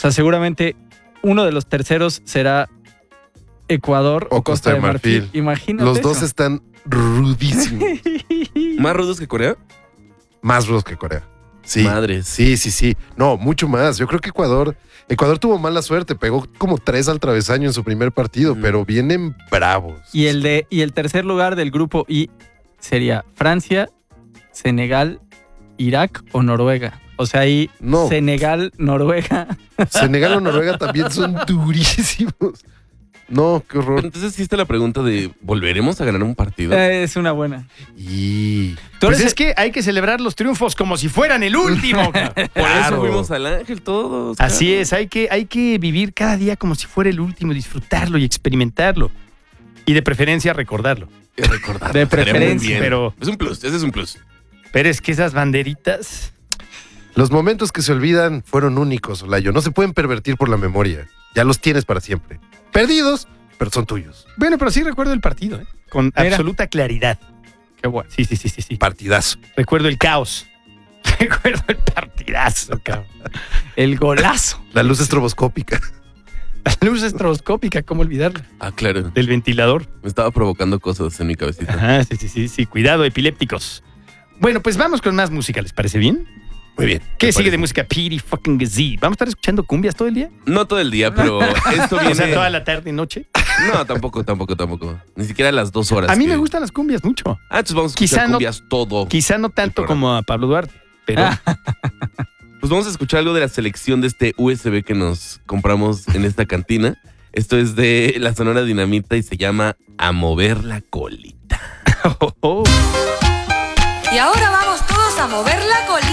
sea, seguramente uno de los terceros será Ecuador o Costa de Marfil. Imagínate. Los dos están rudísimos. ¿Más rudos que Corea? Más rudos que Corea. Sí. Madres. Sí. No, mucho más. Yo creo que Ecuador tuvo mala suerte. Pegó como 3 al travesaño en su primer partido, pero vienen bravos. Y el tercer lugar del grupo I sería Francia, Senegal, Irak o Noruega. O sea, ahí No. Senegal, Noruega. Senegal o Noruega también son durísimos. No, qué horror. Entonces sí está la pregunta de, ¿volveremos a ganar un partido? Es una buena. Y Pues es que hay que celebrar los triunfos como si fueran el último. Por eso fuimos al Ángel todos. Así es, hay que vivir cada día como si fuera el último, disfrutarlo y experimentarlo. Y de preferencia recordarlo. Recordar. De preferencia, pero- Es un plus, ese es un plus. Pero es que esas banderitas... los momentos que se olvidan fueron únicos, Olayo. No se pueden pervertir por la memoria. Ya los tienes para siempre. Perdidos, pero son tuyos. Bueno, pero sí recuerdo el partido, ¿eh? Con Mira. absoluta claridad. Qué bueno. Sí. Partidazo. Recuerdo el caos. Recuerdo el partidazo, cabrón. El golazo. La luz estroboscópica. La luz estroboscópica, ¿cómo olvidarla? Ah, claro. Del ventilador. Me estaba provocando cosas en mi cabecita. Ajá, sí. Cuidado, epilépticos. Bueno, pues vamos con más música, ¿les parece bien? Muy bien. ¿Qué me sigue de parece. música? Piri fucking Z. ¿Vamos a estar escuchando cumbias todo el día? No todo el día, pero esto O sea, viene... toda la tarde y noche. No, tampoco. Ni siquiera las 2 horas. A mí que- me gustan las cumbias mucho. Ah, entonces vamos a escuchar Quizá no- cumbias todo. Quizá no tanto programa. como a Pablo Duarte, pero Pues vamos a escuchar algo de la selección de este USB que nos compramos en esta cantina. Esto es de la Sonora Dinamita y se llama A Mover la Colita. oh. Y ahora vamos todos a mover la colita.